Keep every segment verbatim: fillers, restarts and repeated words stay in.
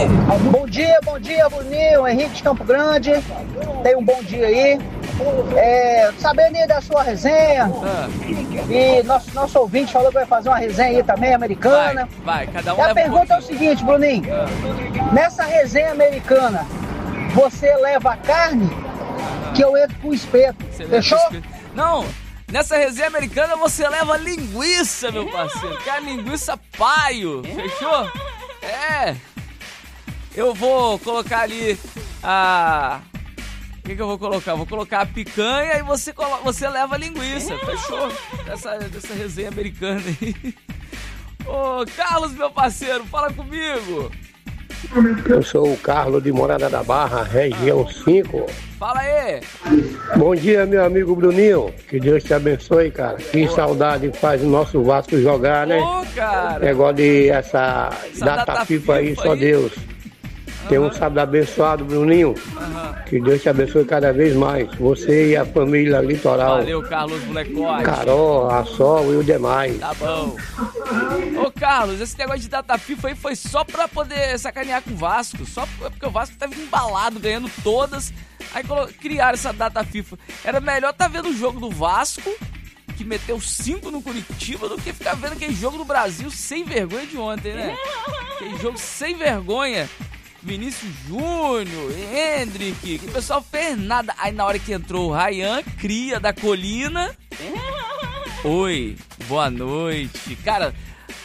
Bom dia, bom dia, Bruninho, Henrique de Campo Grande. Tenha um bom dia aí. É, sabendo aí da sua resenha, ah. e nosso, nosso ouvinte falou que vai fazer uma resenha aí também, americana. Vai, vai, cada um e a leva pergunta um é o seguinte, Bruninho. Ah. Nessa resenha americana, você leva a carne que eu entro com o espeto, você fechou? Espeto. Não, nessa resenha americana você leva linguiça, meu parceiro. Que é a linguiça paio, fechou? É. Eu vou colocar ali a... O que, que eu vou colocar? Vou colocar a picanha e você, colo... você leva a linguiça. Fechou? Dessa, dessa resenha americana aí. Ô, Carlos, meu parceiro, fala comigo. Eu sou o Carlos de Morada da Barra, região cinco. Fala aí. Bom dia, meu amigo Bruninho. Que Deus te abençoe, cara. Que saudade faz o nosso Vasco jogar, né? Ô, cara. Negócio de essa, essa data, data FIFA aí, só Deus. Tem um sábado abençoado, Bruninho. Uhum. Que Deus te abençoe cada vez mais. Você e a família Litoral. Valeu, Carlos Molecote. Carol, a Sol e o demais. Tá bom. Ô, Carlos, esse negócio de data FIFA aí foi só pra poder sacanear com o Vasco. Só porque o Vasco tava embalado, ganhando todas. Aí criaram essa data FIFA. Era melhor tá vendo o jogo do Vasco, que meteu cinco no Curitiba, do que ficar vendo aquele jogo do Brasil sem vergonha de ontem, né? Aquele jogo sem vergonha. Vinícius Júnior, Hendrick, que o pessoal fez nada. Aí na hora que entrou o Ryan, cria da Colina. Oi, boa noite. Cara,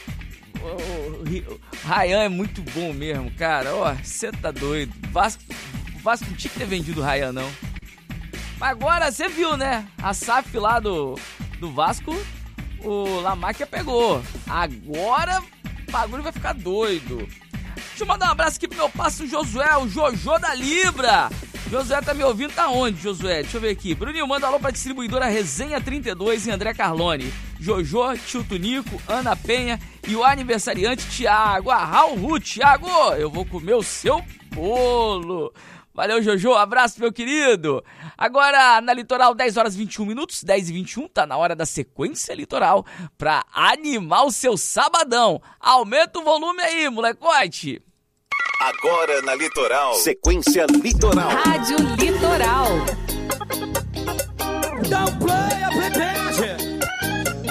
o, o, o Ryan é muito bom mesmo, cara. Ó, você tá doido. Vasco, Vasco não tinha que ter vendido o Ryan, não. Mas agora você viu, né? A S A F lá do, do Vasco, o Lamáquia pegou. Agora o bagulho vai ficar doido. Deixa eu mandar um abraço aqui pro meu parceiro Josué, o Jojo da Libra. Josué tá me ouvindo, tá onde, Josué? Deixa eu ver aqui. Bruninho, manda alô pra distribuidora Resenha trinta e dois em André Carlone. Jojo, Tio Tunico, Ana Penha e o aniversariante Thiago. Arrau Ru, Thiago, eu vou comer o seu bolo. Valeu, Jojo, abraço, meu querido. Agora, na Litoral, dez horas e vinte e um minutos, dez e vinte e um, tá na hora da sequência litoral pra animar o seu sabadão. Aumenta o volume aí, molecote. Agora na Litoral, sequência litoral. Rádio Litoral. Don't play,